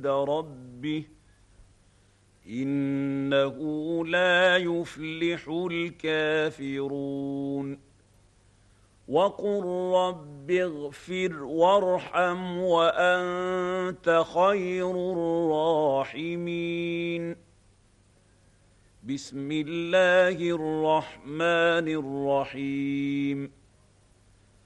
عند ربه إنه لا يفلح الكافرون وقل رب اغفر وارحم وأنت خير الراحمين بسم الله الرحمن الرحيم